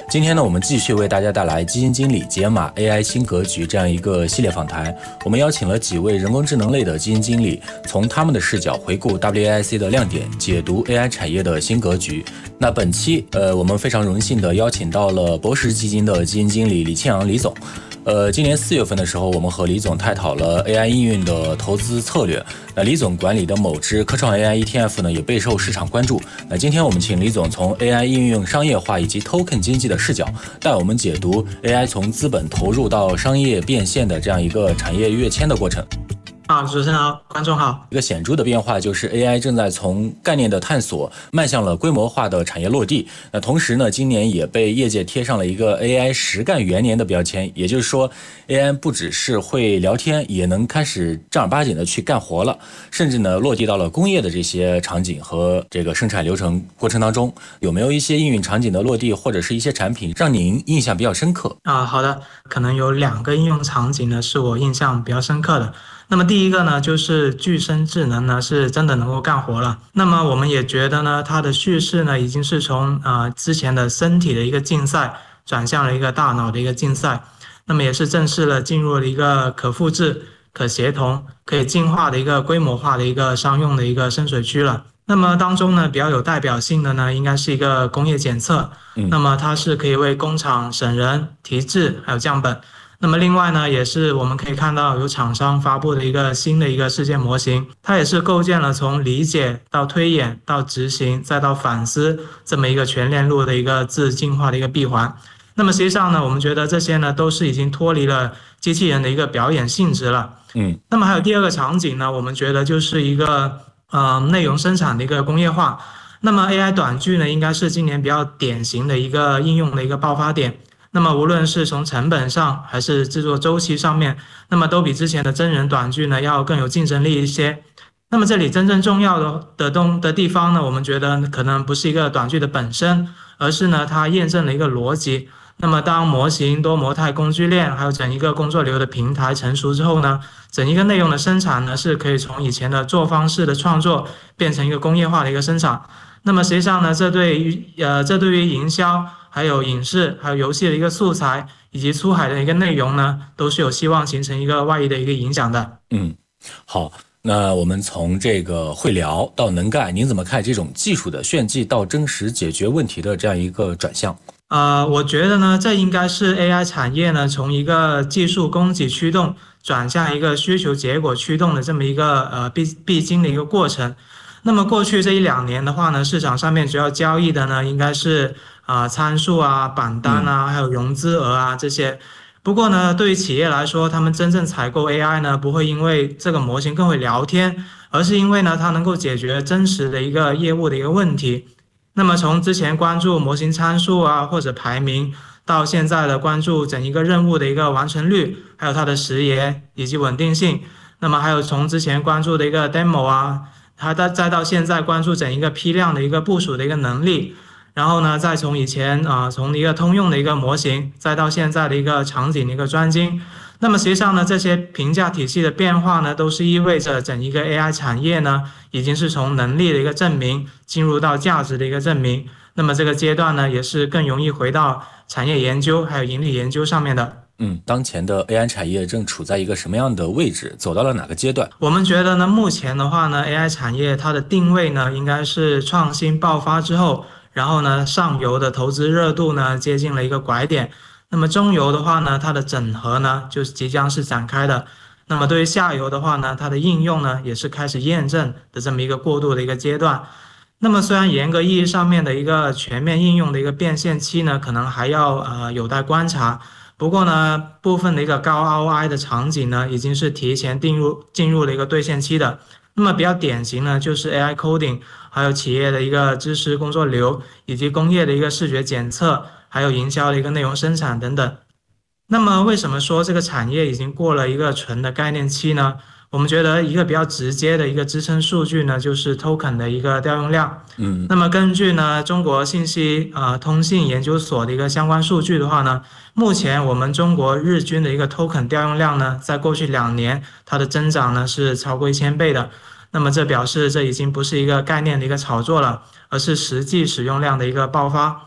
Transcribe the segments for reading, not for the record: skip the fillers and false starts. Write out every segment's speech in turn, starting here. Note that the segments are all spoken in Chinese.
今天呢，我们继续为大家带来基金经理解码 AI 新格局这样一个系列访谈。我们邀请了几位人工智能类的基金经理，从他们的视角回顾 WAIC 的亮点，解读 AI 产业的新格局。那本期我们非常荣幸的邀请到了博时基金的基金经理李庆阳李总。今年4月份的时候，我们和李总探讨了 AI 应用的投资策略。那李总管理的某只科创 AI ETF 呢，也备受市场关注。那今天我们请李总从 AI 应用商业化以及 token 经济的视角，带我们解读 AI 从资本投入到商业变现的这样一个产业跃迁的过程。 主持人好，观众好。 一个显著的变化就是 AI 正在从概念的探索迈向了规模化的产业落地。那同时呢，今年也被业界贴上了一个 AI 实干元年的标签，也就是说 AI 不只是会聊天，也能开始正儿八经的去干活了，甚至呢落地到了工业的这些场景和这个生产流程过程当中。有没有一些应用场景的落地或者是一些产品让您印象比较深刻？ 好的，可能有2个应用场景呢是我印象比较深刻的。那么第一个呢，就是具身智能呢是真的能够干活了。那么我们也觉得呢，它的叙事呢已经是从之前的身体的一个竞赛转向了一个大脑的一个竞赛。那么也是正式了进入了一个可复制、可协同、可以进化的一个规模化的一个商用的一个深水区了。那么当中呢，比较有代表性的呢，应该是一个工业检测。那么它是可以为工厂省人、提质还有降本。那么另外呢，也是我们可以看到有厂商发布的一个新的一个事件模型，它也是构建了从理解到推演到执行再到反思这么一个全链路的一个自进化的一个闭环。那么实际上呢，我们觉得这些呢都是已经脱离了机器人的一个表演性质了。那么还有第2个场景呢，我们觉得就是一个内容生产的一个工业化。那么 AI 短剧呢，应该是今年比较典型的一个应用的一个爆发点。那么无论是从成本上还是制作周期上面，那么都比之前的真人短剧呢要更有竞争力一些。那么这里真正重要的地方呢，我们觉得可能不是一个短剧的本身，而是呢它验证了一个逻辑。那么当模型、多模态工具链还有整一个工作流的平台成熟之后呢，整一个内容的生产呢是可以从以前的作坊式的创作变成一个工业化的一个生产。那么实际上呢，这对于营销还有影视还有游戏的一个素材以及出海的一个内容呢，都是有希望形成一个外溢的一个影响的。 好，那我们从这个会聊到能干，您怎么看这种技术的炫技到真实解决问题的这样一个转向？ 我觉得呢，这应该是 AI 产业呢从一个技术供给驱动转向一个需求结果驱动的这么一个必经的一个过程。那么过去这1-2年的话呢，市场上面主要交易的呢应该是参数啊、榜单啊，还有融资额啊这些。不过呢，对于企业来说，他们真正采购 AI 呢，不会因为这个模型更会聊天，而是因为呢它能够解决真实的一个业务的一个问题。那么从之前关注模型参数啊或者排名，到现在的关注整一个任务的一个完成率，还有它的时延以及稳定性。那么还有从之前关注的一个 demo 啊，再到现在关注整一个批量的一个部署的一个能力。然后呢，再从以前从一个通用的一个模型，再到现在的一个场景的一个专精。那么实际上呢，这些评价体系的变化呢，都是意味着整一个 AI 产业呢，已经是从能力的一个证明进入到价值的一个证明。那么这个阶段呢，也是更容易回到产业研究还有盈利研究上面的。 当前的 AI 产业正处在一个什么样的位置，走到了哪个阶段？ 我们觉得呢，目前的话呢， AI 产业它的定位呢，应该是创新爆发之后，然后呢，上游的投资热度呢，接近了一个拐点。那么中游的话呢，它的整合呢，就是即将是展开的。那么对于下游的话呢，它的应用呢，也是开始验证的这么一个过渡的一个阶段。那么虽然严格意义上面的一个全面应用的一个变现期呢，可能还要有待观察。不过呢，部分的一个高 ROI 的场景呢，已经是提前进入了一个兑现期的。那么比较典型呢，就是 AI coding， 还有企业的一个知识工作流，以及工业的一个视觉检测，还有营销的一个内容生产等等。那么为什么说这个产业已经过了一个纯的概念期呢？我们觉得一个比较直接的一个支撑数据呢，就是 token 的一个调用量。那么根据呢中国信息通信研究所的一个相关数据的话呢，目前我们中国日均的一个 token 调用量呢，在过去2年它的增长呢是超过1000倍的。那么这表示这已经不是一个概念的一个炒作了，而是实际使用量的一个爆发。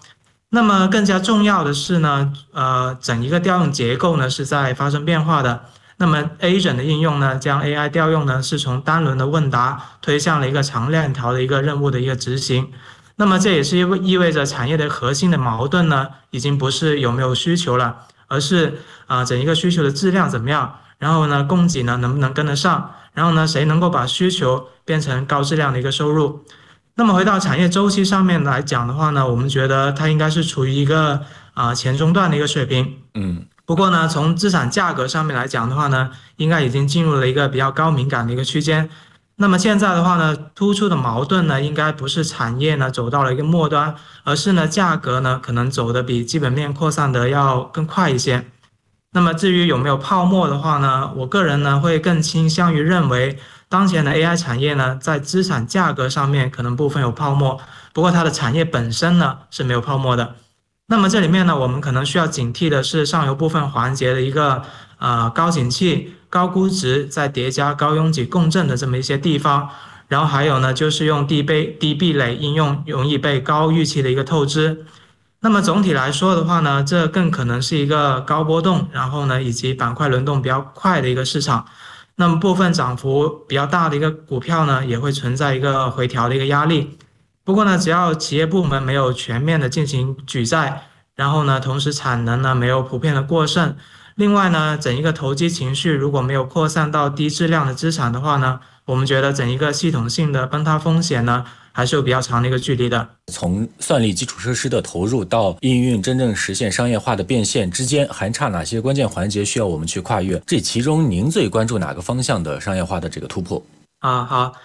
那么更加重要的是呢，整一个调用结构呢是在发生变化的。那么 Agent 的应用呢，将 AI 调用呢是从单轮的问答推向了一个长链条的一个任务的一个执行。那么这也是意味着产业的核心的矛盾呢，已经不是有没有需求了，而是整一个需求的质量怎么样，然后呢供给呢能不能跟得上，然后呢谁能够把需求变成高质量的一个收入。那么回到产业周期上面来讲的话呢，我们觉得它应该是处于一个前中段的一个水平。不过呢，从资产价格上面来讲的话呢，应该已经进入了一个比较高敏感的一个区间。那么现在的话呢，突出的矛盾呢，应该不是产业呢走到了一个末端，而是呢价格呢可能走的比基本面扩散的要更快一些。那么至于有没有泡沫的话呢，我个人呢会更倾向于认为，当前的 AI 产业呢，在资产价格上面可能部分有泡沫，不过它的产业本身呢是没有泡沫的。那么这里面呢，我们可能需要警惕的是上游部分环节的一个高景气、高估值再叠加高拥挤共振的这么一些地方，然后还有呢就是用低壁垒应用容易被高预期的一个透支。那么总体来说的话呢，这更可能是一个高波动，然后呢以及板块轮动比较快的一个市场。那么部分涨幅比较大的一个股票呢，也会存在一个回调的一个压力。不过呢，只要企业部门没有全面的进行举债，然后呢，同时产能呢没有普遍的过剩，另外呢，整一个投机情绪如果没有扩散到低质量的资产的话呢，我们觉得整一个系统性的崩塌风险呢，还是有比较长的一个距离的。 从算力基础设施的投入到应用真正实现商业化的变现之间，还差哪些关键环节需要我们去跨越？这其中您最关注哪个方向的商业化的这个突破？ 好。